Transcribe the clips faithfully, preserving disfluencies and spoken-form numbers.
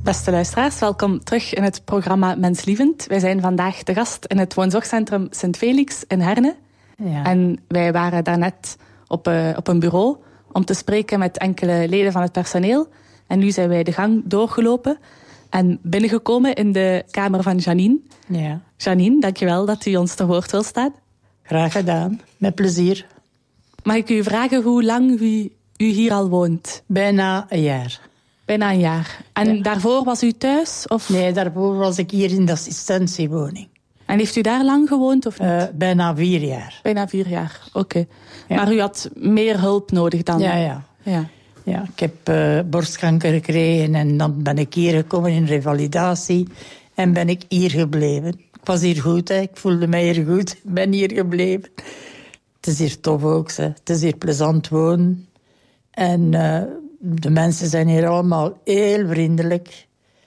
Beste luisteraars, welkom terug in het programma Menslievend. Wij zijn vandaag de gast in het woonzorgcentrum Sint-Felix in Herne. Ja. En wij waren daarnet op, uh, op een bureau om te spreken met enkele leden van het personeel. En nu zijn wij de gang doorgelopen en binnengekomen in de kamer van Janine. Ja. Janine, dankjewel dat u ons te woord wil staan. Graag gedaan, met plezier. Mag ik u vragen hoe lang u, u hier al woont? Bijna een jaar. Bijna een jaar. En ja. daarvoor was u thuis? Of? Nee, daarvoor was ik hier in de assistentiewoning. En heeft u daar lang gewoond of niet? Uh, bijna vier jaar. Bijna vier jaar, oké. Okay. Ja. Maar u had meer hulp nodig dan? Ja, ja. ja. ja ik heb uh, borstkanker gekregen en dan ben ik hier gekomen in revalidatie. En ben ik hier gebleven. Ik was hier goed, hè. Ik voelde mij hier goed. Ik ben hier gebleven. Het is hier tof ook, hè. Het is hier plezant wonen. En uh, de mensen zijn hier allemaal heel vriendelijk.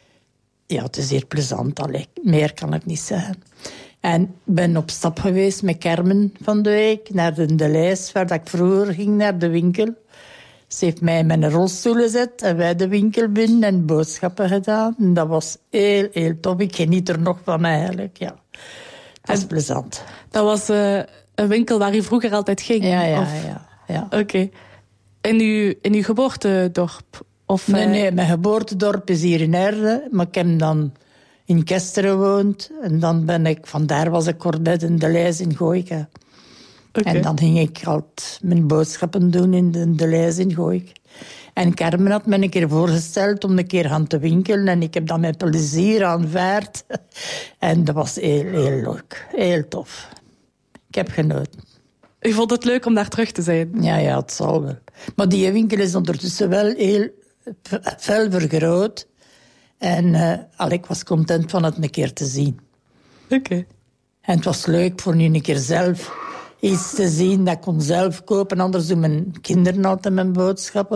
Ja, het is hier plezant. Allee, meer kan ik niet zeggen. En ik ben op stap geweest met Carmen van de week naar de, de lijst waar ik vroeger ging, naar de winkel. Ze heeft mij in mijn rolstoel gezet en wij de winkel binnen en boodschappen gedaan. En dat was heel, heel tof. Ik geniet er nog van eigenlijk, ja. Het is en plezant. Dat was uh, een winkel waar u vroeger altijd ging? Ja, ja, of? ja. ja. Oké. Okay. In uw, in uw geboortedorp? Of, nee, uh... nee, mijn geboortedorp is hier in Herne, maar ik heb dan in Kesteren gewoond. En dan ben ik, vandaar was ik kort bij de lijst in Gooik. Okay. En dan ging ik altijd mijn boodschappen doen in de, de lijst in Gooik. En Carmen had me een keer voorgesteld om een keer aan te winkelen. En ik heb dat met plezier aanvaard. En dat was heel, heel leuk. Heel tof. Ik heb genoten. U vond het leuk om daar terug te zijn? Ja, ja, het zal wel. Maar die winkel is ondertussen wel heel fel vergroot. En uh, al, ik was content van het een keer te zien. Oké. Okay. En het was leuk voor nu een keer zelf iets te zien. Dat ik kon zelf kopen. Anders doen mijn kinderen altijd mijn boodschappen.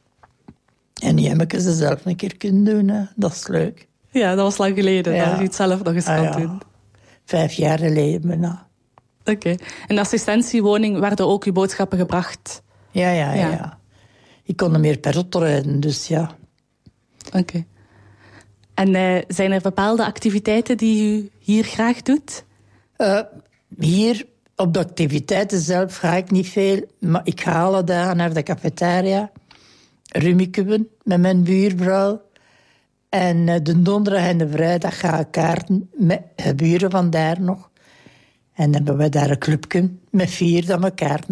En nu heb ik ze zelf een keer kunnen doen. Hè. Dat is leuk. Ja, dat was lang geleden. Ja. Dat je het zelf nog eens ah, kon ja. doen. Vijf jaar geleden bijna. Oké. Okay. In de assistentiewoning werden ook uw boodschappen gebracht? Ja, ja, ja. ja. Ik kon er meer per auto rijden, dus ja. Oké. Okay. En uh, zijn er bepaalde activiteiten die u hier graag doet? Uh, hier, op de activiteiten zelf ga ik niet veel. Maar ik ga alle dagen naar de cafetaria. Rummikubben met mijn buurvrouw. En uh, de donderdag en de vrijdag ga ik kaarten met de buren van daar nog. En dan hebben we daar een clubje met vier dat we kaarten.